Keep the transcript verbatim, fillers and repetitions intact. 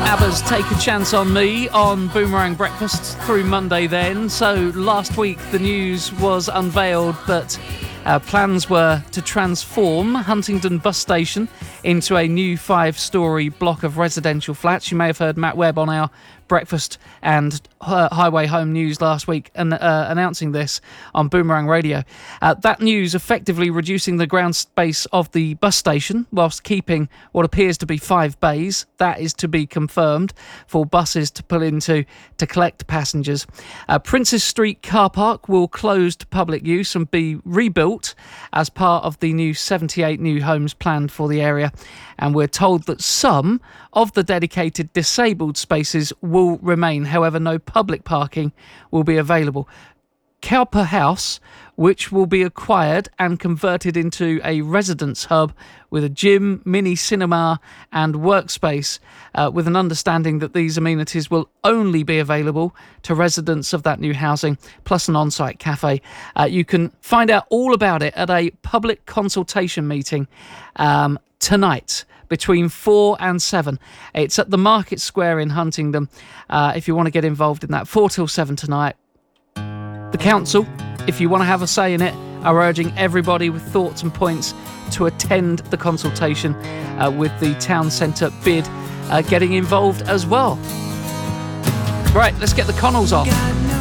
ABBA's Take a Chance on Me on Boomerang Breakfast through Monday then. So last week the news was unveiled that uh, plans were to transform Huntingdon Bus Station into a new five-storey block of residential flats. You may have heard Matt Webb on our Breakfast and uh, Highway Home News last week and uh, announcing this on Boomerang Radio. Uh, that news effectively reducing the ground space of the bus station whilst keeping what appears to be five bays. That is to be confirmed for buses to pull into to collect passengers. Uh, Princes Street car park will close to public use and be rebuilt as part of the new seventy-eight new homes planned for the area. And we're told that some of the dedicated disabled spaces will remain. However, no public parking will be available. Cowper House, which will be acquired and converted into a residence hub with a gym, mini cinema and workspace, uh, with an understanding that these amenities will only be available to residents of that new housing, plus an on-site cafe. Uh, you can find out all about it at a public consultation meeting um, tonight between four and seven. It's at the Market Square in Huntingdon. Uh, if you want to get involved in that, four till seven tonight. The council, if you want to have a say in it, are urging everybody with thoughts and points to attend the consultation, uh, with the town centre bid uh, getting involved as well. Right, let's get the Connells on.